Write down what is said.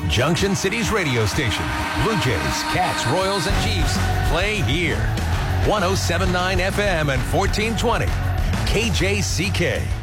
Junction City's radio station. Blue Jays, Cats, Royals, and Chiefs play here. 107.9 FM and 1420. KJCK.